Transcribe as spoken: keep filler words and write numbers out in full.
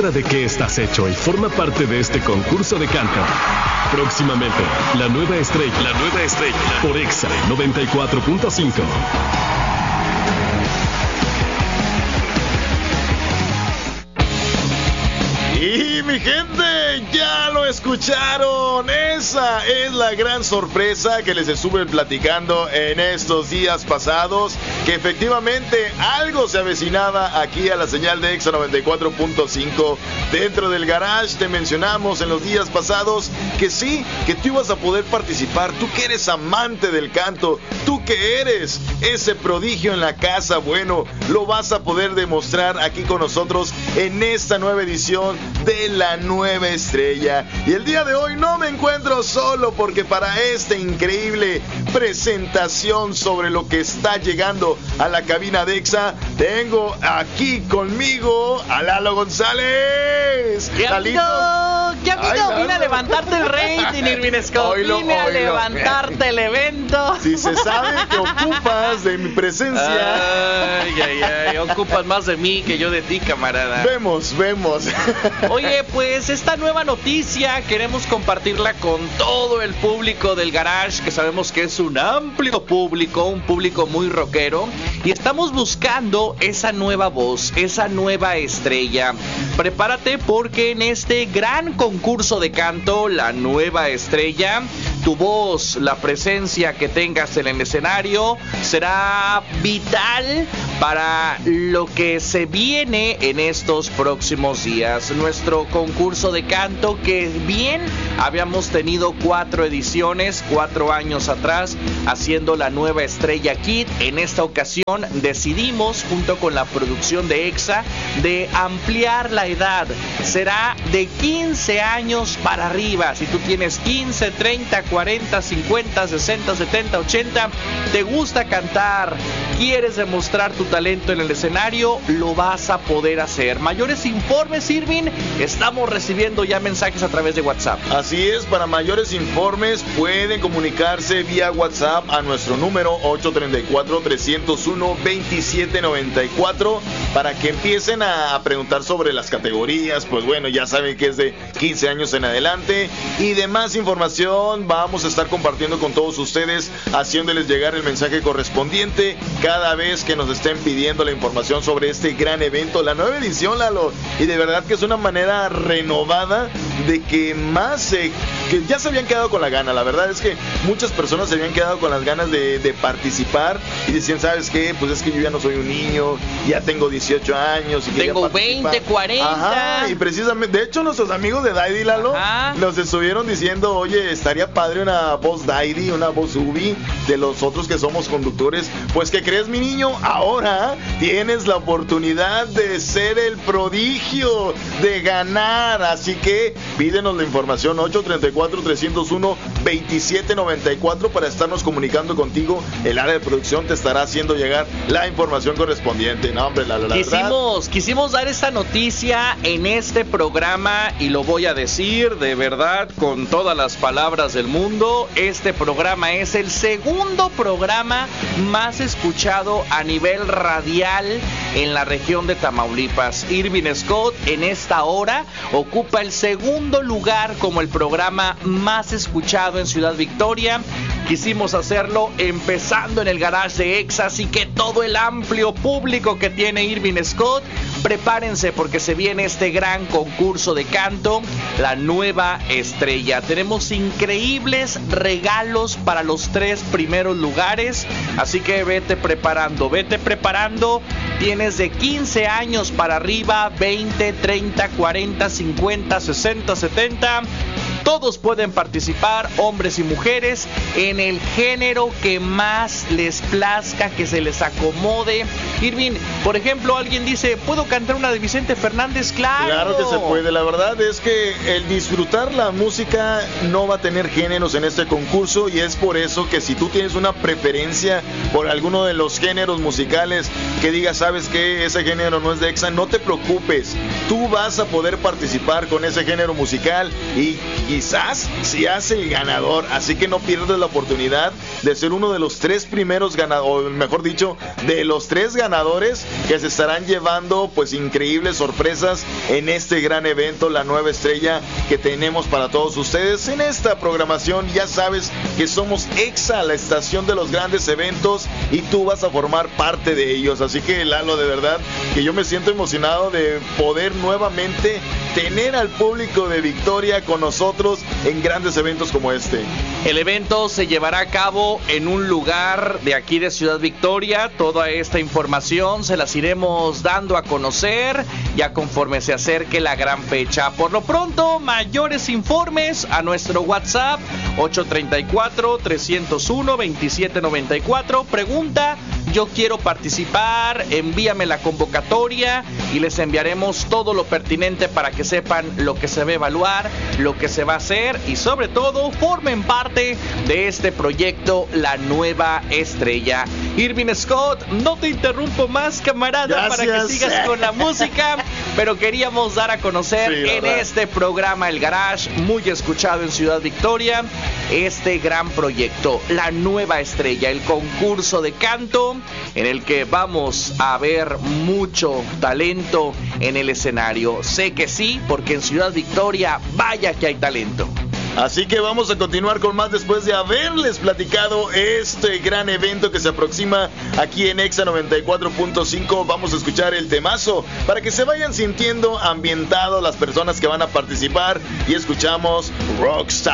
Demuestra de qué estás hecho y forma parte de este concurso de canto. Próximamente, la nueva estrella, la nueva estrella por Exa noventa y cuatro punto cinco. Y mi gente, ya lo escucharon. Esa es la gran sorpresa que les estuve platicando en estos días pasados, que efectivamente algo se avecinaba aquí a la señal de Exa noventa y cuatro punto cinco. Dentro del garage te mencionamos en los días pasados que sí, que tú ibas a poder participar. Tú que eres amante del canto, tú que eres ese prodigio en la casa, bueno, lo vas a poder demostrar aquí con nosotros en esta nueva edición de la nueva estrella. Y el día de hoy no me encuentro solo, porque para esta increíble presentación sobre lo que está llegando a la cabina de Exa, tengo aquí conmigo a Lalo González. ¿Qué ha habido? ¿Qué ha habido? Vine a levantarte el rating, Irvin Scott. Oilo, Vine a oilo. levantarte el evento. Si se sabe que ocupas de mi presencia. Ay, ay, ay, ocupas más de mí que yo de ti, camarada. Vemos, vemos. Oye, pues esta nueva noticia queremos compartirla con todo el público del garage, que sabemos que es un amplio público, un público muy rockero, y estamos buscando esa nueva voz, esa nueva estrella. Prepárate, porque en este gran concurso de canto, la nueva estrella, tu voz, la presencia que tengas en el escenario será vital para lo que se viene en estos próximos días. Nuestro concurso de canto, que bien habíamos tenido cuatro ediciones, cuatro años atrás, haciendo la nueva estrella Kid. En esta ocasión decidimos, junto con la producción de Exa, de ampliar la edad. Será de quince años para arriba. Si tú tienes quince, treinta, cuarenta, cincuenta, sesenta, setenta, ochenta, te gusta cantar, quieres demostrar tu talento en el escenario, lo vas a poder hacer. Mayores informes, Irvin, estamos recibiendo ya mensajes a través de WhatsApp. Así es, para mayores informes pueden comunicarse vía WhatsApp a nuestro número ocho tres cuatro, tres cero uno, dos siete nueve cuatro para que empiecen a preguntar sobre las categorías. Pues bueno, ya saben que es de quince años en adelante, y de más información vamos a estar compartiendo con todos ustedes, haciéndoles llegar el mensaje correspondiente cada vez que nos estén pidiendo la información sobre este gran evento, la nueva edición, Lalo. Y de verdad que es una manera renovada de que más eh, que ya se habían quedado con la gana. La verdad es que muchas personas se habían quedado con las ganas de, de participar, y decían, ¿sabes qué? Pues es que yo ya no soy un niño, ya tengo dieciocho años y tengo veinte, cuarenta. Ajá, y precisamente, de hecho, nuestros amigos de Daddy, Lalo, Ajá. nos estuvieron diciendo, oye, estaría padre una voz Daddy, una voz Ubi de los otros que somos conductores. Pues, ¿qué crees, mi niño? Ahora tienes la oportunidad de ser el prodigio, de ganar. Así que pídenos la información ocho tres cuatro, tres cero uno, dos siete nueve cuatro para estarnos comunicando contigo. El área de producción te estará haciendo llegar la información correspondiente. No, hombre, la, la, la quisimos, verdad. quisimos dar esta noticia en este programa, y lo voy a decir de verdad con todas las palabras del mundo. Este programa es el segundo programa más escuchado a nivel radial en la región de Tamaulipas. Irvin Scott en esta hora ocupa el segundo lugar como el programa más escuchado en Ciudad Victoria. Quisimos hacerlo empezando en el garage de Exa, así que todo el amplio público que tiene Irvin Scott, prepárense, porque se viene este gran concurso de canto, la nueva estrella. Tenemos increíbles regalos para los tres primeros lugares, así que vete preparando, vete preparando. Tienes de quince años para arriba, veinte, treinta, cuarenta, cincuenta, sesenta, setenta. Todos pueden participar, hombres y mujeres, en el género que más les plazca, que se les acomode. Irvin, por ejemplo, alguien dice, ¿puedo cantar una de Vicente Fernández? Claro. Claro que se puede. La verdad es que el disfrutar la música no va a tener géneros en este concurso, y es por eso que si tú tienes una preferencia por alguno de los géneros musicales, que digas, ¿sabes qué? Ese género no es de Exa, no te preocupes. Tú vas a poder participar con ese género musical, y quizás se hace el ganador. Así que no pierdas la oportunidad de ser uno de los tres primeros ganadores, o mejor dicho, de los tres ganadores que se estarán llevando pues increíbles sorpresas en este gran evento, la nueva estrella que tenemos para todos ustedes en esta programación. Ya sabes que somos Exa, la estación de los grandes eventos, y tú vas a formar parte de ellos. Así que, Lalo, de verdad que yo me siento emocionado de poder nuevamente tener al público de Victoria con nosotros en grandes eventos como este. El evento se llevará a cabo en un lugar de aquí de Ciudad Victoria. Toda esta información se las iremos dando a conocer ya conforme se acerque la gran fecha. Por lo pronto, mayores informes a nuestro WhatsApp ocho tres cuatro, tres cero uno, dos siete nueve cuatro. Pregunta: yo quiero participar, envíame la convocatoria y les enviaremos todo lo pertinente para que sepan lo que se va a evaluar, lo que se va a hacer y sobre todo formen parte de este proyecto, la nueva estrella. Irving Scott, no te interrumpo más, camarada. Gracias. Para que sigas con la música, pero queríamos dar a conocer sí, en este programa El Garage, muy escuchado en Ciudad Victoria, este gran proyecto, la nueva estrella, el concurso de canto, en el que vamos a ver mucho talento en el escenario. Sé que sí, porque en Ciudad Victoria, vaya que hay talento. Así que vamos a continuar con más después de haberles platicado este gran evento que se aproxima aquí en Exa noventa y cuatro punto cinco. Vamos a escuchar el temazo para que se vayan sintiendo ambientados las personas que van a participar, y escuchamos Rockstar.